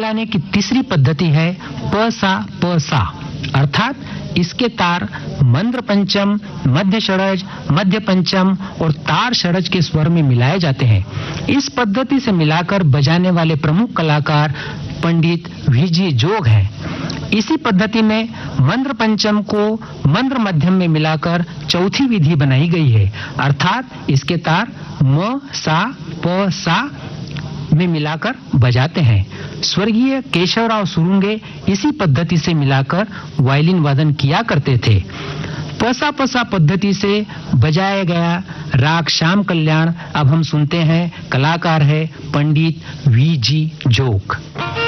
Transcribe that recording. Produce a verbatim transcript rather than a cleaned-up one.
मिलाने की तीसरी पद्धति है प सा प सा, अर्थात इसके तार मंद्र पंचम, मध्य षडज, मध्य पंचम और तार षडज के स्वर में मिलाए जाते हैं। इस पद्धति से मिलाकर बजाने वाले प्रमुख कलाकार पंडित वीजी जोग हैं। इसी पद्धति में मंद्र पंचम को मंद्र मध्यम में मिलाकर चौथी विधि बनाई गई है, अर्थात इसके तार म सा प सा में मिलाकर बजाते हैं। स्वर्गीय केशवराव सुरुंगे इसी पद्धति से मिलाकर वायलिन वादन किया करते थे। पसा पसा पद्धति से बजाया गया राग श्याम कल्याण अब हम सुनते हैं। कलाकार है पंडित वी जी जोग।